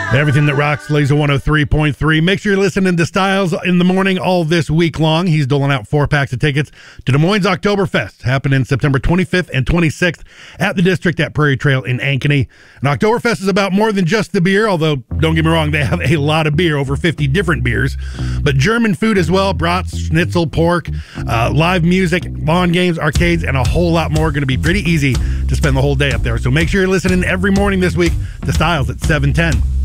Everything that rocks, Laser 103.3. Make sure you're listening to Styles in the morning all this week long. He's doling out 4-packs of tickets to Des Moines Oktoberfest, happening September 25th and 26th at the District at Prairie Trail in Ankeny. And Oktoberfest is about more than just the beer, although, don't get me wrong, they have a lot of beer, over 50 different beers. But German food as well, brats, schnitzel, pork, live music, lawn games, arcades, and a whole lot more. Going to be pretty easy to spend the whole day up there. So make sure you're listening every morning this week to Styles at 7:10.